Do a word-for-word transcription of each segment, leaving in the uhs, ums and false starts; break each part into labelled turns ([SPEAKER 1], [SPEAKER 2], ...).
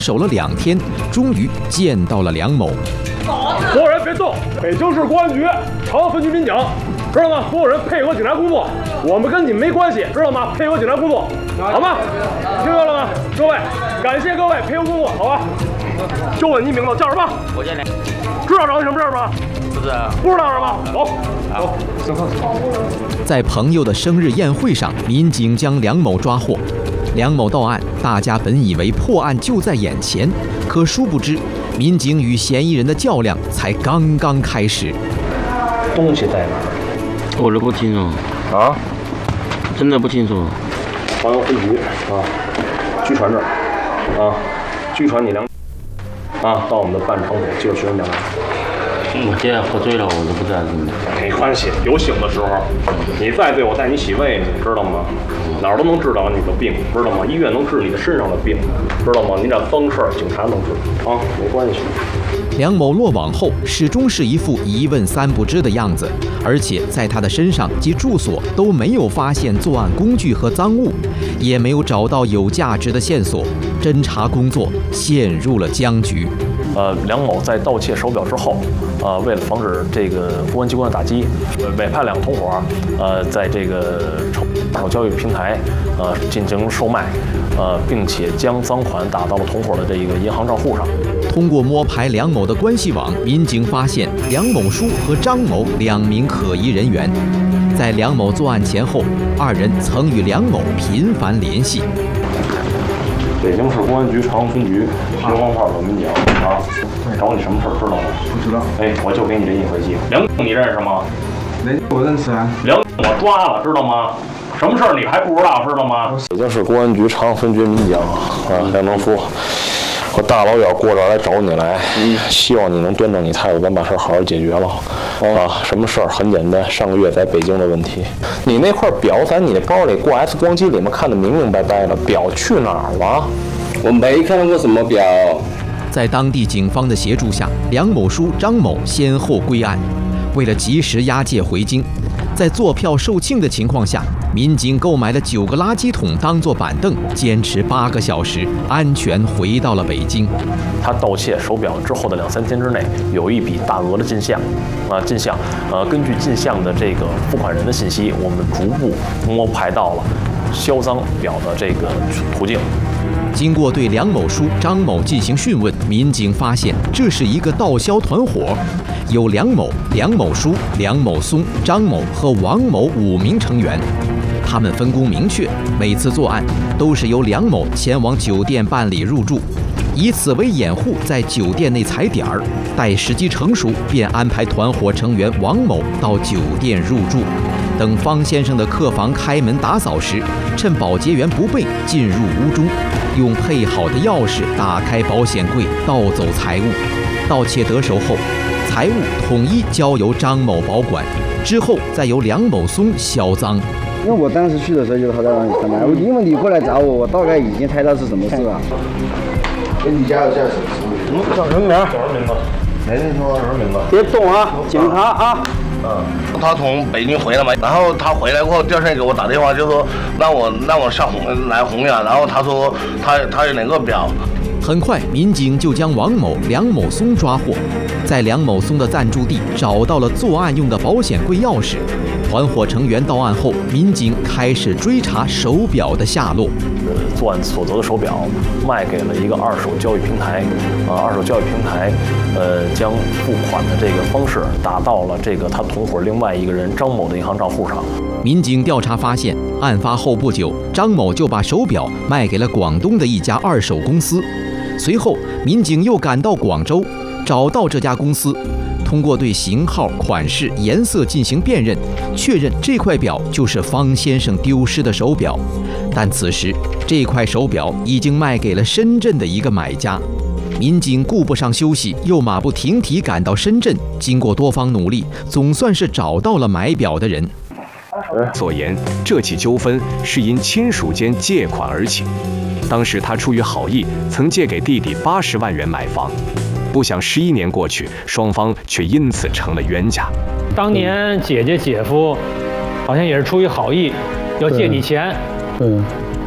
[SPEAKER 1] 守了两天，终于见到了梁某。
[SPEAKER 2] 所有人别动！北京市公安局长安分局民警，知道吗？所有人配合警察工作，我们跟你们没关系，知道吗？配合警察工作，好吗？听到了吗？各位，感谢各位配合工作，好吧？就问你名字叫什么？
[SPEAKER 3] 我叫梁。
[SPEAKER 2] 知道找你什么事吗？
[SPEAKER 3] 不知道。
[SPEAKER 2] 不知道是吧？走，走，
[SPEAKER 3] 走走。
[SPEAKER 1] 在朋友的生日宴会上，民警将梁某抓获。梁某到案，大家本以为破案就在眼前，可殊不知，民警与嫌疑人的较量才刚刚开始。
[SPEAKER 4] 东西在哪儿？
[SPEAKER 3] 我都不清楚
[SPEAKER 4] 啊，
[SPEAKER 3] 真的不清楚。
[SPEAKER 4] 长安分局啊，拘传这儿啊，拘传你梁啊，到我们的办场所接受询问调查。
[SPEAKER 3] 我今天喝醉了，我都不知道怎么。
[SPEAKER 4] 没关系，有醒的时候，你再对我带你洗胃去，知道吗？哪儿都能治疗你的病，知道吗？医院能治你的身上的病，知道吗？你点脏事儿，警察能治啊，没关系。
[SPEAKER 1] 梁某落网后，始终是一副一问三不知的样子，而且在他的身上及住所都没有发现作案工具和赃物，也没有找到有价值的线索，侦查工作陷入了僵局。
[SPEAKER 4] 呃，梁某在盗窃手表之后，呃，为了防止这个公安机关的打击，委派两个同伙，呃，在这个二手交易平台，呃，进行售卖，呃，并且将赃款打到了同伙的这个银行账户上。
[SPEAKER 1] 通过摸排梁某的关系网，民警发现梁某书和张某两名可疑人员。在梁某作案前后，二人曾与梁某频繁联系。
[SPEAKER 4] 北京市公安局长安分局平房派出所民警啊，找你什么事儿知道吗？
[SPEAKER 5] 不知道。
[SPEAKER 4] 哎，我就给你这一回机。梁总你认识吗？
[SPEAKER 5] 没，我认识啊。
[SPEAKER 4] 梁我抓了，知道吗？什么事儿你还不知道，知道吗？北京市公安局长安分局民警啊，梁正福，我大老远过这儿来找你来，嗯、希望你能端正你态度，咱把事儿好好解决了。啊，什么事儿很简单，上个月在北京的问题，你那块表在你的包里过 X 光机里面看得明明白白的，表去哪儿了？
[SPEAKER 5] 我没看到过什么表。
[SPEAKER 1] 在当地警方的协助下，梁某书、张某先后归案。为了及时押解回京，在坐票售罄的情况下，民警购买了九个垃圾桶当作板凳，坚持八个小时，安全回到了北京。他盗窃手表之后的两三天之内，有一笔大额的进项，啊，进项，呃，根据进项的这个付款人的信息，我们逐步摸排到了销赃表的这个途径。经过对梁某书、张某进行讯问，民警发现这是一个盗销团伙，有梁某、梁某书、梁某松、张某和王某五名成员。他们分工明确，每次作案都是由梁某前往酒店办理入住，以此为掩护，在酒店内踩点儿，待时机成熟，便安排团伙成员王某到酒店入住。等方先生的客房开门打扫时，趁保洁员不备进入屋中，用配好的钥匙打开保险柜，盗走财物。盗窃得手后，财物统一交由张某保管，之后再由梁某松销赃。
[SPEAKER 6] 因为我当时去的时候就是他在那里看的，因为你过来找我，我大概已经猜到是什么事了。
[SPEAKER 5] 哎，你家有叫什么？
[SPEAKER 6] 嗯，叫什么名？
[SPEAKER 4] 叫什么名字？没听说什么名字？
[SPEAKER 6] 别动啊，警察啊！
[SPEAKER 5] 嗯，他从北京回来嘛，然后他回来过后，第二天给我打电话，就说让我让我上红来红呀，然后他说他他有两个表。
[SPEAKER 1] 很快，民警就将王某、梁某松抓获，在梁某松的暂住地找到了作案用的保险柜钥匙。团伙成员到案后，民警开始追查手表的下落。
[SPEAKER 4] 呃，作案所得的手表卖给了一个二手交易平台，啊、呃，二手交易平台，呃，将付款的这个方式打到了这个他同伙另外一个人张某的银行账户上。
[SPEAKER 1] 民警调查发现，案发后不久，张某就把手表卖给了广东的一家二手公司。随后，民警又赶到广州，找到这家公司。通过对型号、款式、颜色进行辨认，确认这块表就是方先生丢失的手表。但此时，这块手表已经卖给了深圳的一个买家。民警顾不上休息，又马不停蹄赶到深圳。经过多方努力，总算是找到了买表的人。
[SPEAKER 7] 所言，这起纠纷是因亲属间借款而起。当时他出于好意，曾借给弟弟八十万元买房。不想十一年过去，双方却因此成了冤家。
[SPEAKER 8] 当年姐姐姐夫好像也是出于好意，要借你钱。
[SPEAKER 6] 嗯，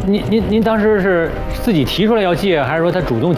[SPEAKER 8] 您您您当时是自己提出来要借，还是说他主动